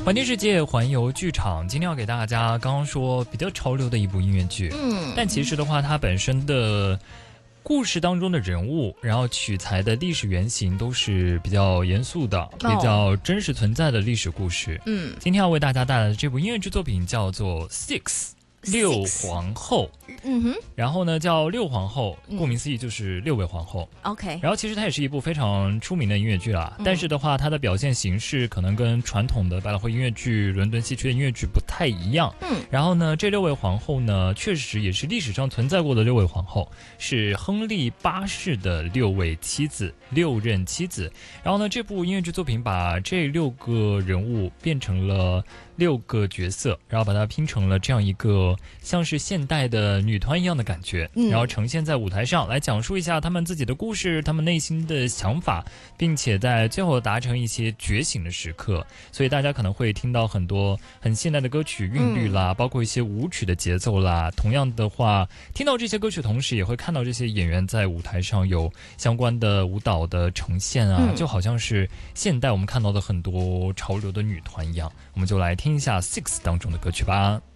环听世界，环游剧场。今天要给大家刚刚说比较潮流的一部音乐剧，但其实的话，它本身的故事当中的人物，然后取材的历史原型都是比较严肃的、比较真实存在的历史故事。今天要为大家带来的这部音乐剧作品叫做《Six》。六皇后，然后呢叫六皇后，顾名思义就是六位皇后。 OK， 然后其实它也是一部非常出名的音乐剧啦，但是的话，它的表现形式可能跟传统的百老汇音乐剧、伦敦戏曲的音乐剧不太一样。然后呢，这六位皇后呢，确实也是历史上存在过的六位皇后，是亨利八世的6任妻子。然后呢，这部音乐剧作品把这6个人物变成了6个角色，然后把它拼成了这样一个像是现代的女团一样的感觉，然后呈现在舞台上来讲述一下他们自己的故事，他们内心的想法，并且在最后达成一些觉醒的时刻。所以大家可能会听到很多很现代的歌曲韵律啦，包括一些舞曲的节奏啦。同样的话，听到这些歌曲同时也会看到这些演员在舞台上有相关的舞蹈的呈现啊，就好像是现代我们看到的很多潮流的女团一样。我们就来听一下 Six 当中的歌曲吧。